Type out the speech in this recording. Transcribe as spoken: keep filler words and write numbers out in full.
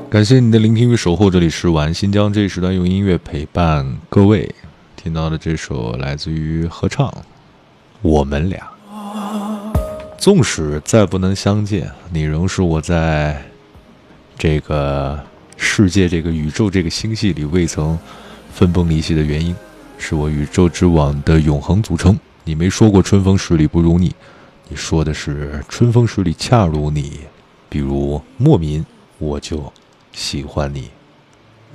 感谢你的聆听与守候，这里是晚新疆这一时段用音乐陪伴各位。听到的这首来自于合唱《我们俩》。纵使再不能相见，你仍是我在这个世界、这个宇宙、这个星系里未曾分崩离析的原因，是我宇宙之网的永恒组成。你没说过春风十里不如你，你说的是春风十里恰如你。比如莫名我就喜欢你。